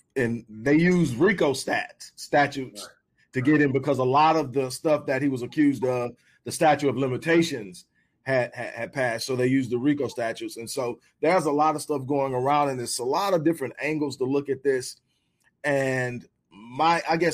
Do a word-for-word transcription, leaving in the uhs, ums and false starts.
and they used RICO stats statutes right. to get him because a lot of the stuff that he was accused of, the statute of limitations had, had had passed. So they used the RICO statutes. And so there's a lot of stuff going around, and there's a lot of different angles to look at this. And my, I guess